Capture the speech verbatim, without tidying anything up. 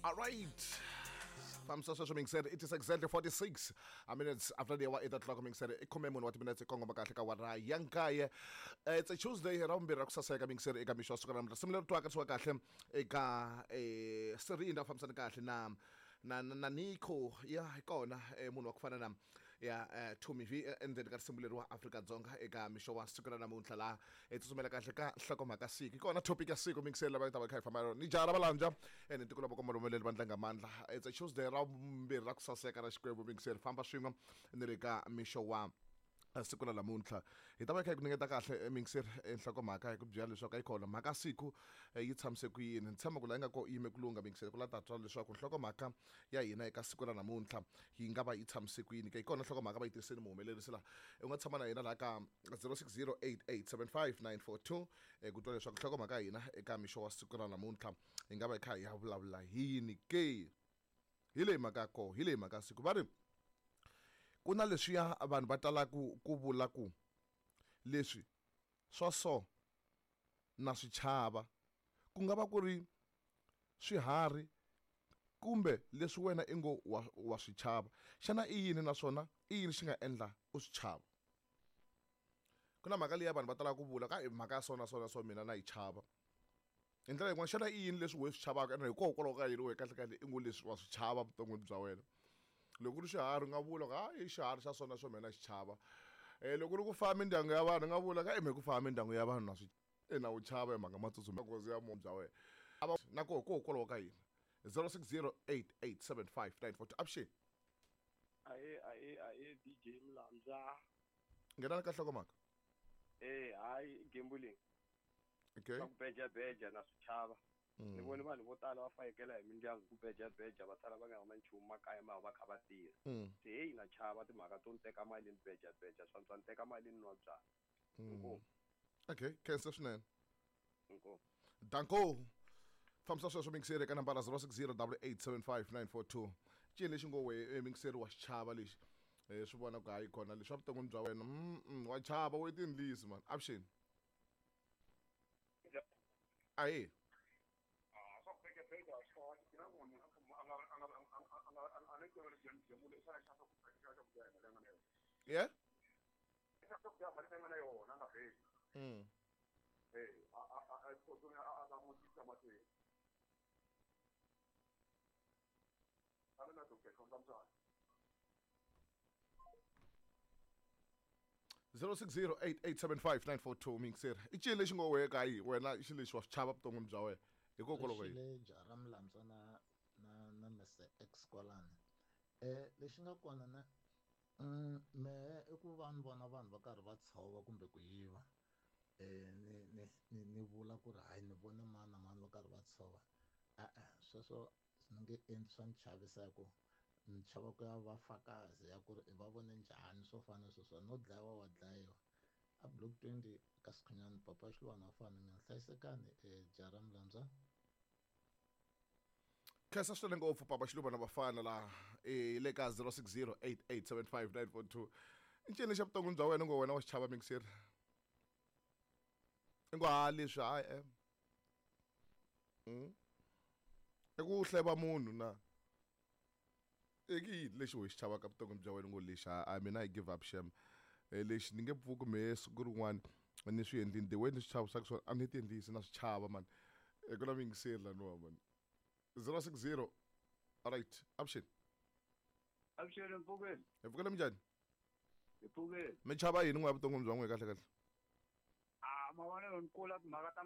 All right. From social media said it is exactly forty-six minutes after the hour eight o'clock. Ming said ikhume munhu wa timinetse kongo makahle ka wara yankaye. It's a Tuesday ra vumbirhi ra kusaseka ming said eka mixo suka namhla similar to aka tswa kahle eka eh Serena famsana kahle na na na Nico ya ikona munhu wa ku fana na ya Tommy V endeni ka simbuleri wa Africa Dzonga eka mixo wa siku ra namuntlha la etsutsumela kahle ka hlokomhaka siku ikona topic ya siku ming said lava ta va kha famba ni jara balanja ene tiko lava komaromeleli vandlanga mandla. It's a Tuesday ra vumbirhi ra kusaseka ra xikwembu ming said famba swin'we ni le ka mixo wa siku la namuntlha hi ta va kha hi ku ningeta kahle ming said enhlokomhaka hi ku byela leswaku ikona mhaka siku yi tshamise ku yini ni tshama ku la nga ko yime ku lunga ming said ku la ta twa leswaku nhlokomhaka ya hina eka siku la namuntlha yi nga va yi tshamise ku yini ka ikona nhlokomhaka va yi tirhiseni muhumelerisi la u nga tshama na hina la ka zero six zero eight eight seven five nine four two ku twa leswaku nhlokomhaka ya hina eka mixo wa siku la namuntlha yi nga va yi kha ya vulavula yini ke hi leyi mhaka ko hi leyi mhaka siku va ri ku na leswiya vanhu va talaku ku vula ku leswi swa so na swichava ku nga va ku ri swiharhi kumbe leswi wena ingo wa, wa swichava xana i yini naswona i yini xi nga endla u swichava. Ku na mhaka leyi vanhu va talaku ku vula ka i mhaka ya so na so na so mina na yi chava hi ndlela yin'wana xana i yini leswi we swi chavaka ene hikokwalaho ka yini we kahle kahle ingo leswi wa swi chava vuton'wini bya wena. Loko ri xiharhi nga vula ka hayi xiharhi xa swona swo mina xi chava eh loko ri ku famba mindyangu ya vanhu nga vula ka ime ku famba mindyangu ya vanhu na swi ena u chava hi mhaka matsutsumi magozi ya moya bya wena na koho koho kwalaho ka yini zero six zero eight eight seven five nine four two avuxeni aye aye aye D J Mlamza nghenani ka hlokomhaka eh hayi gambling okay ku beja beja na swichava ni vona vanhu vo tala va fayekela hi mindyangu ku beja beja va tala va nga huma nchumu makaya ma va kha va tirha se hey na chava timhaka to nteka mali ni beja beja swa ntswa nteka mali ni nwa byala inkomu okay khensa swinene inkomu danko famsa sweswo mingiseri eka nambara zero six zero eight eight seven five nine four two cini lexi ngo we mingiseri wa xichava lexi eh swi vona ku hayi khona leswi vuton'wini bya wena mm wa chava we tinlisi man avuxeni aye yeah mm zero six zero eight eight seven five nine four two mingiseri i cini lexi ngo we ka yi wena i xilo lexi wa swi chava vuton'wini bya wena hikokwalaho ka yini jara Mlamza na na na Mister X kwalani eh lexi nga kona na mm me i ku vanhu vona vanhu va karhi va tshova kumbe ku yiva eh ni ni ni vula ku ri hayi ni vona mani na mani va karhi va tshova a a sweswo ni nge endli swa ni chavisa ku ni chava ku ya va fakazi ya ku ri va vone njhani swo fana sweswo no dlayiwa wa dlayiwa a block twenty ka Sikhunyani papa xilwana fana mi hlayisekani eh jara Mlamza khensa swinene ngopfu papa xiluvana vafana la e le ka zero six zero eight eight seven five nine four two i ncini xa vuton'wini bya wena ngo wena wa xichava mingiseri i ngo ha leswi hayi em i ku hleva munhu na eki yini lexi we xi chavaka vuton'wini bya wena ngo lexi a mina I give up shem lexi ni nge pfuki me siku rin'wana ni swi endlini the way ni swi chavisaka swona a ni ti endlisi na swi chava man ku na mingiseri laniwa man zero six zero alright avuxeni avuxeni mpfukeni hi pfukela minjhani hi pfukeni mi chava yini n'we ya vuton'wini bya n'we kahle kahle ah ma vona ni kula timhaka ta